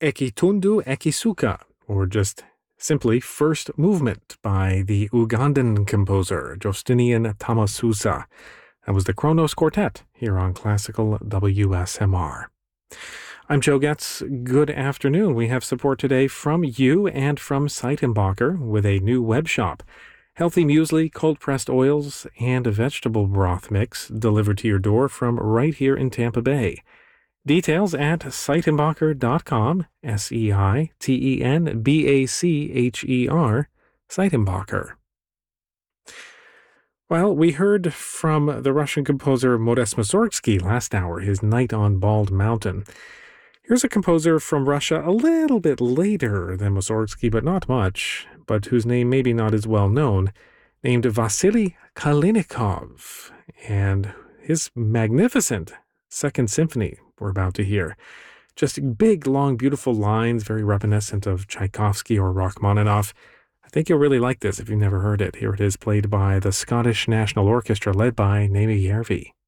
Ekitundu Ekisuka, or just simply First Movement by the Ugandan composer Justinian Tamasusa. That was the Kronos Quartet here on Classical WSMR. I'm Joe Getz. Good afternoon. We have support today from you and from Seitenbacher with a new web shop. Healthy muesli, cold-pressed oils, and a vegetable broth mix delivered to your door from right here in Tampa Bay. Details at Seitenbacher.com, Seitenbacher, Seitenbacher. Well, we heard from the Russian composer Modest Mussorgsky last hour, his Night on Bald Mountain. Here's a composer from Russia a little bit later than Mussorgsky, but not much, but whose name may be not as well known, named Vasily Kalinikov, and his magnificent Second Symphony we're about to hear. Just big, long, beautiful lines, very reminiscent of Tchaikovsky or Rachmaninoff. I think you'll really like this if you've never heard it. Here it is, played by the Scottish National Orchestra, led by Naimi Järvi.